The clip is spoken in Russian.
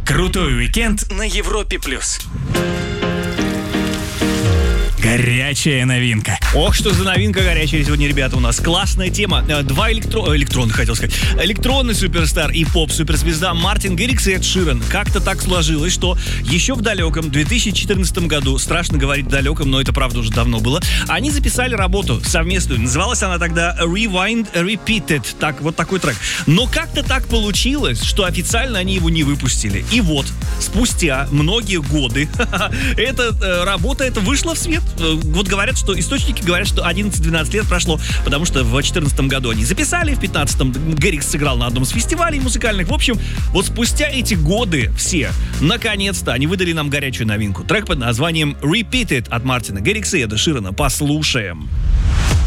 Крутой уикенд на Европе+. Горячая новинка. Ох, что за новинка горячая сегодня, ребята, у нас. Классная тема. Два электронный суперстар и поп-суперзвезда Мартин Гаррикс и Эд Ширан. Как-то так сложилось, что еще в далеком 2014 году, страшно говорить далеком, но это правда уже давно было, они записали работу совместную. Называлась она тогда Rewind Repeated. Так, вот такой трек. Но как-то так получилось, что официально они его не выпустили. И вот, спустя многие годы эта работа вышла в свет. Вот говорят, что источники говорят, что 11-12 лет прошло, потому что в 2014 году они записали, в 2015 Гаррикс сыграл на одном из фестивалей музыкальных. В общем, вот спустя эти годы все, наконец-то, они выдали нам горячую новинку. Трек под названием Repeated от Мартина Гаррикса и Эда Ширана. Послушаем.